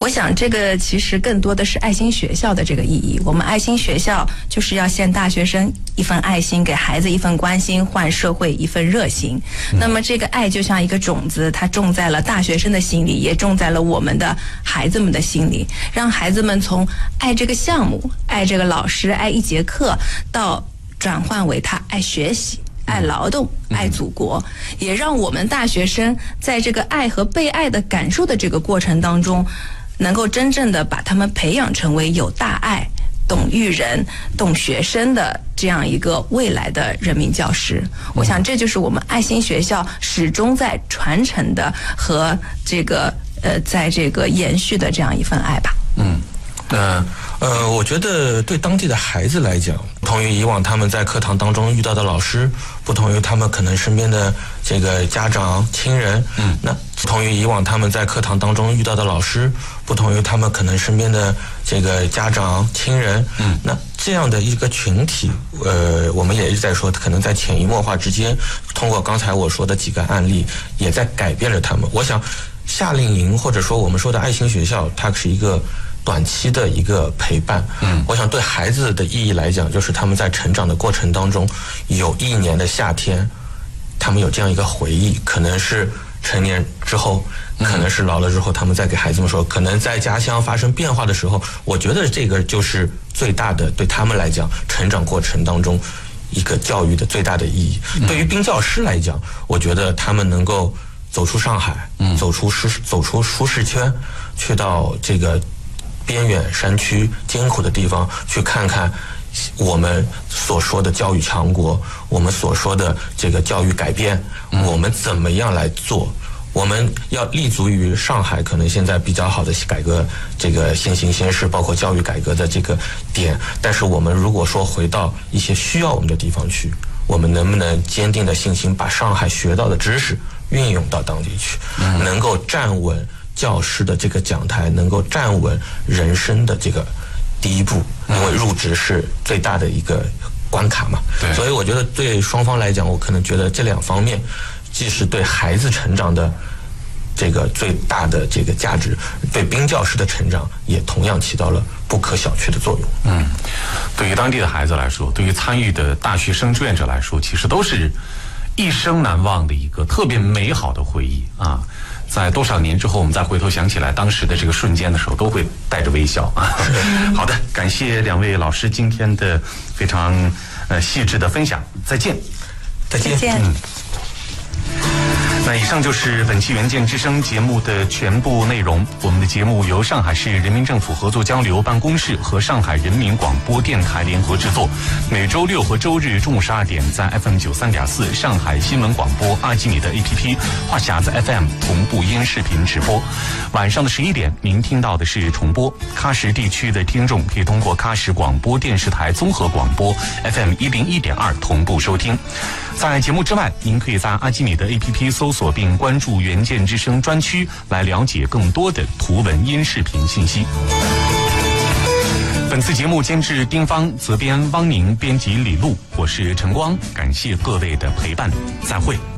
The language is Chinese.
我想这个其实更多的是爱心学校的这个意义。我们爱心学校就是要献大学生一份爱心，给孩子一份关心，换社会一份热心。那么这个爱就像一个种子，它种在了大学生的心里，也种在了我们的孩子们的心里，让孩子们从爱这个项目、爱这个老师、爱一节课，到转换为他爱学习、爱劳动、爱祖国，也让我们大学生在这个爱和被爱的感受的这个过程当中，能够真正的把他们培养成为有大爱、懂育人、懂学生的这样一个未来的人民教师。我想这就是我们爱心学校始终在传承的和这个在这个延续的这样一份爱吧。 我觉得对当地的孩子来讲，不同于以往他们在课堂当中遇到的老师，不同于他们可能身边的这个家长亲人，那不同于以往他们在课堂当中遇到的老师，不同于他们可能身边的这个家长亲人，那这样的一个群体，我们也一直在说，可能在潜移默化之间，通过刚才我说的几个案例，也在改变着他们。我想夏令营或者说我们说的爱心学校，它是一个短期的一个陪伴。我想对孩子的意义来讲，就是他们在成长的过程当中，有一年的夏天，他们有这样一个回忆，可能是成年之后，可能是老了之后，他们再给孩子们说，可能在家乡发生变化的时候，我觉得这个就是最大的对他们来讲成长过程当中一个教育的最大的意义。对于兵教师来讲，我觉得他们能够走出上海，走出舒适圈，去到这个边远山区艰苦的地方，去看看我们所说的教育强国，我们所说的这个教育改变，我们怎么样来做？我们要立足于上海可能现在比较好的改革这个先行先试，包括教育改革的这个点，但是我们如果说回到一些需要我们的地方去，我们能不能坚定的信心把上海学到的知识运用到当地去，能够站稳教师的这个讲台，能够站稳人生的这个第一步，因为入职是最大的一个关卡嘛。所以我觉得对双方来讲，我可能觉得这两方面，既是对孩子成长的这个最大的这个价值，对兵教师的成长也同样起到了不可小觑的作用。 对于当地的孩子来说，对于参与的大学生志愿者来说，其实都是一生难忘的一个特别美好的回忆啊！在多少年之后，我们再回头想起来当时的这个瞬间的时候，都会带着微笑啊。好的，感谢两位老师今天的非常细致的分享，再见。 再见。 那以上就是本期原件之声节目的全部内容。我们的节目由上海市人民政府合作交流办公室和上海人民广播电台联合制作，每周六和周日中午12点在 FM 93.4上海新闻广播阿基米的 APP 话匣子 FM 同步音视频直播。晚上的11点您听到的是重播。喀什地区的听众可以通过喀什广播电视台综合广播 FM 101.2同步收听。在节目之外，您可以在阿基米的 APP 搜索并关注原件之声专区，来了解更多的图文音视频信息。本次节目监制丁芳，责编汪宁，编辑李璐，我是陈光，感谢各位的陪伴，再会。